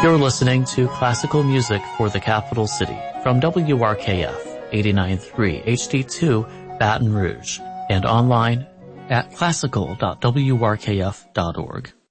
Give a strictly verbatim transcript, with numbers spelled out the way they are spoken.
You're listening to classical music for the capital city from W R K F eighty-nine point three H D two Baton Rouge and online at classical dot w r k f dot org.